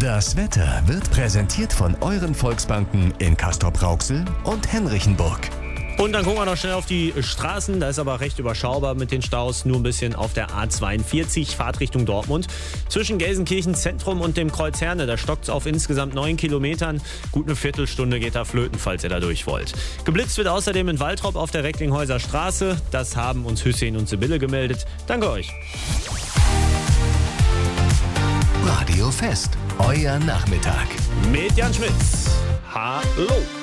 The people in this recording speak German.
Das Wetter wird präsentiert von euren Volksbanken in Castrop-Rauxel und Henrichenburg. Und dann gucken wir noch schnell auf die Straßen. Da ist aber recht überschaubar mit den Staus. Nur ein bisschen auf der A42, Fahrtrichtung Dortmund. Zwischen Gelsenkirchen Zentrum und dem Kreuz Herne. Da stockt es auf insgesamt 9 Kilometern. Gut eine Viertelstunde geht da flöten, falls ihr da durch wollt. Geblitzt wird außerdem in Waltrop auf der Recklinghäuser Straße. Das haben uns Hüseyin und Sibylle gemeldet. Danke euch. Radio Fest, euer Nachmittag. Mit Jan Schmitz. Hallo.